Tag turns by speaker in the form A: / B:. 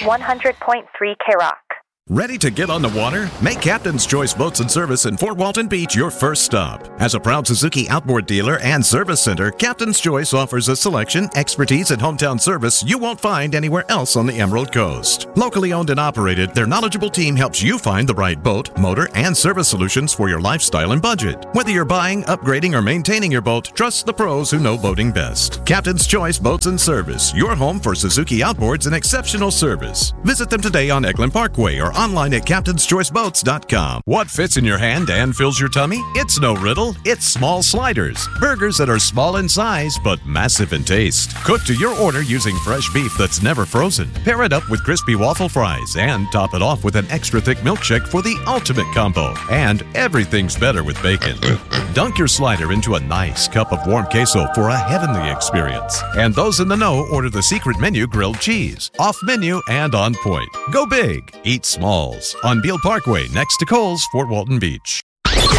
A: 100.3 K-Rock.
B: Ready to get on the water? Make Captain's Choice Boats and Service in Fort Walton Beach your first stop. As a proud Suzuki outboard dealer and service center, Captain's Choice offers a selection, expertise, and hometown service you won't find anywhere else on the Emerald Coast. Locally owned and operated, their knowledgeable team helps you find the right boat, motor, and service solutions for your lifestyle and budget. Whether you're buying, upgrading, or maintaining your boat, trust the pros who know boating best. Captain's Choice Boats and Service, your home for Suzuki outboards and exceptional service. Visit them today on Eglin Parkway or online at captainschoiceboats.com. What fits in your hand and fills your tummy? It's no riddle. It's small sliders. Burgers that are small in size but massive in taste. Cooked to your order using fresh beef that's never frozen. Pair it up with crispy waffle fries and top it off with an extra thick milkshake for the ultimate combo. And everything's better with bacon. Dunk your slider into a nice cup of warm queso for a heavenly experience. And those in the know order the secret menu grilled cheese. Off menu and on point. Go big. Eat Smalls on Beale Parkway next to Kohl's, Fort Walton Beach.